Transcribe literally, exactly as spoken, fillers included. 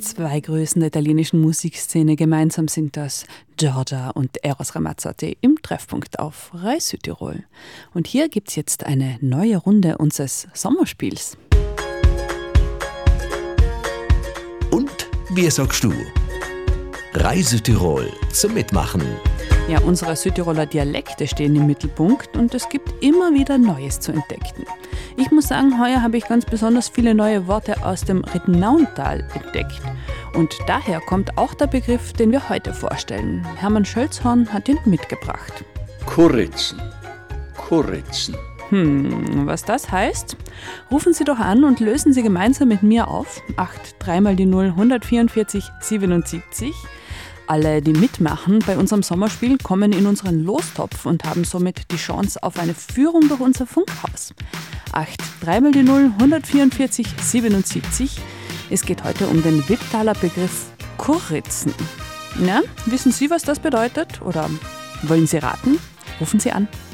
Zwei Größen der italienischen Musikszene gemeinsam sind das Giorgia und Eros Ramazzotti im Treffpunkt auf Rai Südtirol. Und hier gibt's jetzt eine neue Runde unseres Sommerspiels. Und wie sagst du? Rai Südtirol zum Mitmachen. Ja, unsere Südtiroler Dialekte stehen im Mittelpunkt und es gibt immer wieder Neues zu entdecken. Ich muss sagen, heuer habe ich ganz besonders viele neue Worte aus dem Ridnauntal entdeckt. Und daher kommt auch der Begriff, den wir heute vorstellen. Hermann Schölzhorn hat ihn mitgebracht. Kuritzen. Kuritzen. Hm, was das heißt? Rufen Sie doch an und lösen Sie gemeinsam mit mir auf. acht drei mal die null hundertvierundvierzig siebenundsiebzig. Alle, die mitmachen bei unserem Sommerspiel, kommen in unseren Lostopf und haben somit die Chance auf eine Führung durch unser Funkhaus. acht drei mal die null hundertvierundvierzig siebenundsiebzig. Es geht heute um den Wipptaler Begriff Kuritzen. Na, wissen Sie, was das bedeutet? Oder wollen Sie raten? Rufen Sie an.